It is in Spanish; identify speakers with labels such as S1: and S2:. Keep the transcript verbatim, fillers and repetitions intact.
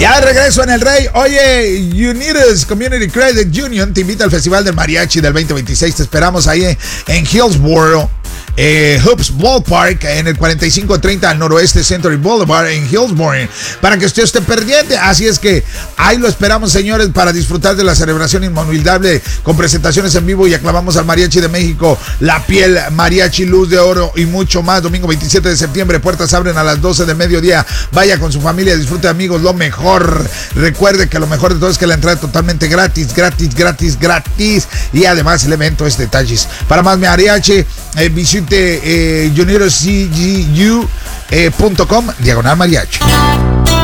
S1: Ya de regreso en El Rey. Oye, Unitas Community Credit Union te invita al Festival del Mariachi del veinte veintiséis. Te esperamos ahí en, en Hillsboro. Eh, Hoops Ballpark en el cuarenta y cinco treinta al noroeste Century Boulevard en Hillsboro, para que usted esté pendiente. Así es que ahí lo esperamos, señores, para disfrutar de la celebración inolvidable con presentaciones en vivo y aclamamos al Mariachi de México, La Piel, Mariachi Luz de Oro y mucho más. Domingo veintisiete de septiembre, puertas abren a las doce del mediodía. Vaya con su familia, disfrute, amigos, lo mejor. Recuerde que lo mejor de todo es que la entrada es totalmente gratis, gratis, gratis, gratis. Y además el evento es detalles. Para más mariachi, eh, visite eh, unitas c g u punto com diagonal mariachi.